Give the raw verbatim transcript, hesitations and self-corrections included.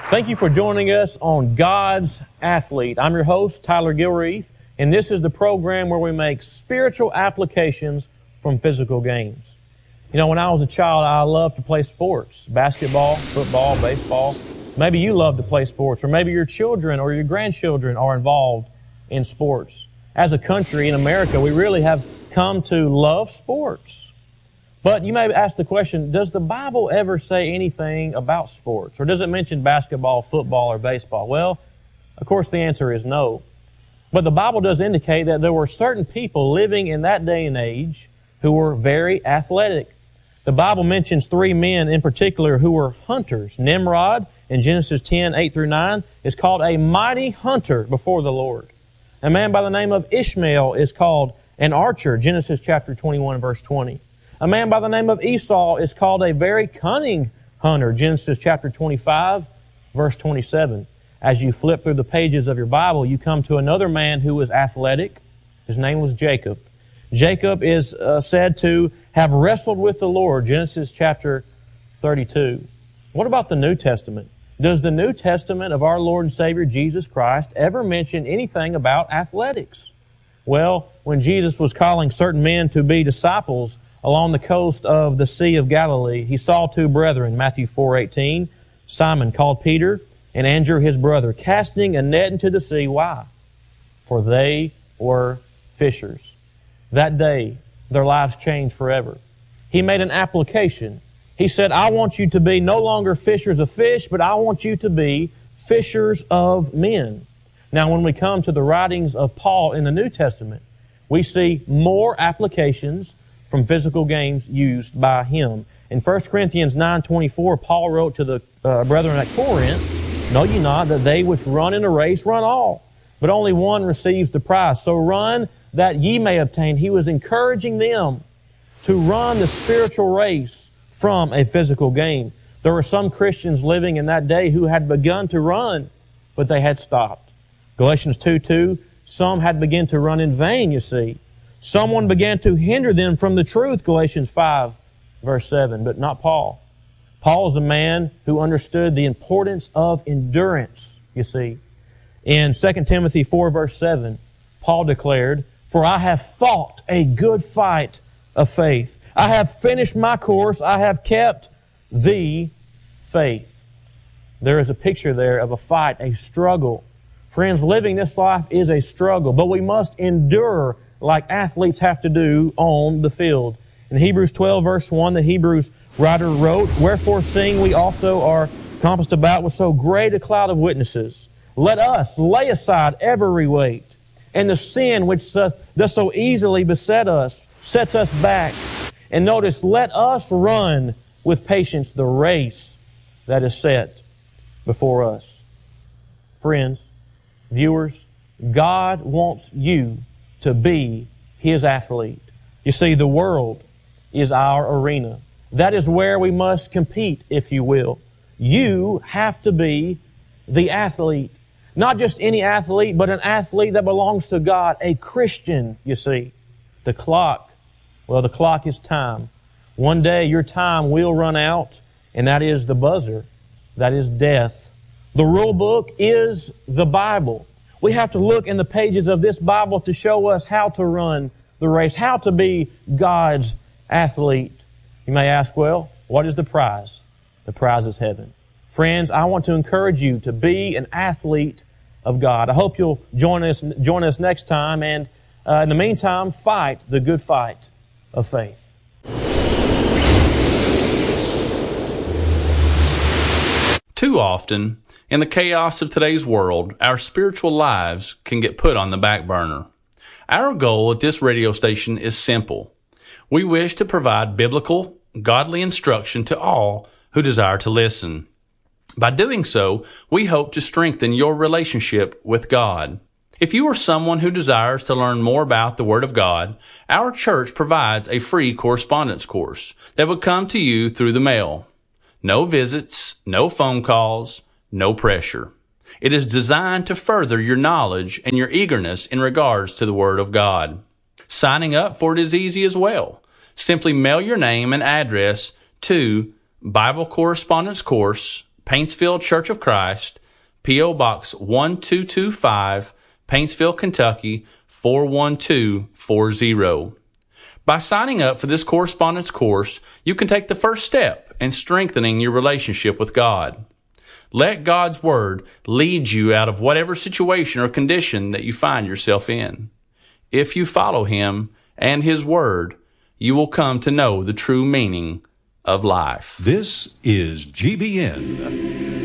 Thank you for joining us on God's Athlete. I'm your host, Tyler Gilreath, and this is the program where we make spiritual applications from physical games. You know, when I was a child, I loved to play sports, basketball, football, baseball. Maybe you love to play sports, or maybe your children or your grandchildren are involved in sports. As a country in America, we really have come to love sports. But you may ask the question, does the Bible ever say anything about sports? Or does it mention basketball, football, or baseball? Well, of course the answer is no. But the Bible does indicate that there were certain people living in that day and age who were very athletic. The Bible mentions three men in particular who were hunters. Nimrod, in Genesis ten, eight through nine, is called a mighty hunter before the Lord. A man by the name of Ishmael is called an archer, Genesis chapter twenty-one, verse twenty. A man by the name of Esau is called a very cunning hunter, Genesis chapter twenty-five, verse twenty-seven. As you flip through the pages of your Bible, you come to another man who was athletic. His name was Jacob. Jacob is uh, said to have wrestled with the Lord, Genesis chapter thirty-two. What about the New Testament? Does the New Testament of our Lord and Savior Jesus Christ ever mention anything about athletics? Well, when Jesus was calling certain men to be disciples along the coast of the Sea of Galilee, He saw two brethren, Matthew four eighteen, Simon called Peter, and Andrew his brother, casting a net into the sea. Why? For they were fishers. That day, their lives changed forever. He made an application. He said, I want you to be no longer fishers of fish, but I want you to be fishers of men. Now, when we come to the writings of Paul in the New Testament, we see more applications from physical games used by him. In First Corinthians nine twenty-four, Paul wrote to the uh, brethren at Corinth, Know ye not that they which run in a race run all, but only one receives the prize. So run that ye may obtain. He was encouraging them to run the spiritual race from a physical game. There were some Christians living in that day who had begun to run, but they had stopped. Galatians two two, some had begun to run in vain, you see. Someone began to hinder them from the truth, Galatians five, verse seven, but not Paul. Paul is a man who understood the importance of endurance, you see. In Second Timothy four, verse seven, Paul declared, For I have fought a good fight of faith. I have finished my course. I have kept the faith. There is a picture there of a fight, a struggle. Friends, living this life is a struggle, but we must endure like athletes have to do on the field. In Hebrews twelve, verse one, the Hebrews writer wrote, Wherefore seeing we also are compassed about with so great a cloud of witnesses, let us lay aside every weight, and the sin which does so easily beset us, sets us back. And notice, let us run with patience the race that is set before us. Friends, viewers, God wants you to be His athlete. You see, the world is our arena. That is where we must compete, if you will. You have to be the athlete. Not just any athlete, but an athlete that belongs to God, a Christian, you see. The clock, well, the clock is time. One day your time will run out, and that is the buzzer. That is death. The rule book is the Bible. We have to look in the pages of this Bible to show us how to run the race, how to be God's athlete. You may ask, well, what is the prize? The prize is heaven. Friends, I want to encourage you to be an athlete of God. I hope you'll join us, join us next time, and uh, in the meantime, fight the good fight of faith. Too often, in the chaos of today's world, our spiritual lives can get put on the back burner. Our goal at this radio station is simple. We wish to provide biblical, godly instruction to all who desire to listen. By doing so, we hope to strengthen your relationship with God. If you are someone who desires to learn more about the Word of God, our church provides a free correspondence course that will come to you through the mail. No visits, no phone calls, no pressure. It is designed to further your knowledge and your eagerness in regards to the Word of God. Signing up for it is easy as well. Simply mail your name and address to Bible Correspondence Course, Paintsville Church of Christ, P O. Box one two two five, Paintsville, Kentucky four one two four zero. By signing up for this correspondence course, you can take the first step in strengthening your relationship with God. Let God's Word lead you out of whatever situation or condition that you find yourself in. If you follow Him and His Word, you will come to know the true meaning of life. This is G B N.